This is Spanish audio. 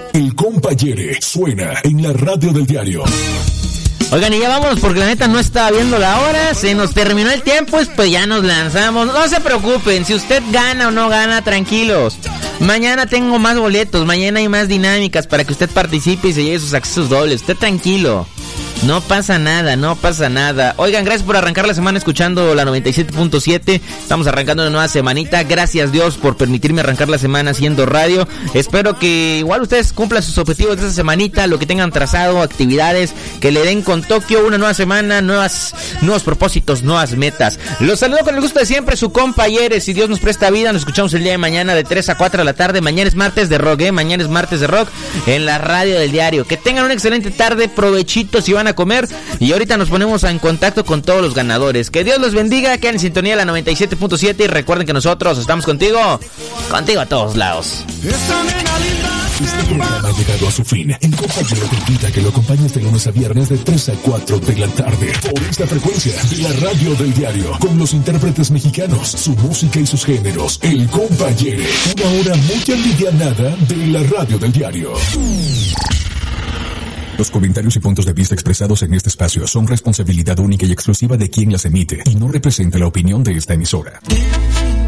El Compañere suena en la radio del diario. Oigan, y ya vámonos porque la neta no estaba viendo la hora, se nos terminó el tiempo, pues ya nos lanzamos. No se preocupen, si usted gana o no gana, tranquilos. Mañana tengo más boletos, mañana hay más dinámicas para que usted participe y se lleve sus accesos dobles. Usted tranquilo. No pasa nada, no pasa nada. Oigan, gracias por arrancar la semana escuchando la 97.7. Estamos arrancando una nueva semanita. Gracias Dios por permitirme arrancar la semana haciendo radio. Espero que igual ustedes cumplan sus objetivos de esta semanita, lo que tengan trazado, actividades, que le den con Tokio una nueva semana, nuevos propósitos, nuevas metas. Los saludo con el gusto de siempre, su compañero. Si Dios nos presta vida, nos escuchamos el día de mañana de 3 a 4 de la tarde. Mañana es martes de rock, mañana es martes de rock en la radio del diario. Que tengan una excelente tarde, provechito si van a comer, y ahorita nos ponemos en contacto con todos los ganadores. Que Dios los bendiga, queden en sintonía de la 97.7 y recuerden que nosotros estamos contigo a todos lados. Este programa ha llegado a su fin. El Compañero te invita a que lo acompañes de lunes a viernes de 3 a 4 de la tarde por esta frecuencia de la radio del diario, con los intérpretes mexicanos, su música y sus géneros. El Compañero, una hora muy alivianada de la radio del diario. Los comentarios y puntos de vista expresados en este espacio son responsabilidad única y exclusiva de quien las emite y no representa la opinión de esta emisora.